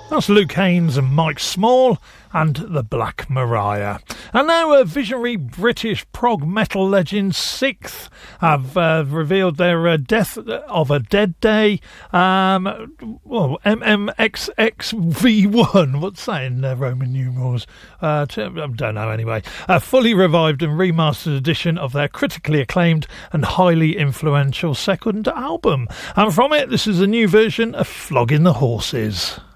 That's Luke Haines and Mike Small and the Black Mariah. And now visionary British prog metal legends Sixth have revealed their Death of a Dead Day, MMXXV1, what's that in Roman numerals? I don't know anyway. A fully revived and remastered edition of their critically acclaimed and highly influential second album. And from it, this is a new version of Flogging the Horses.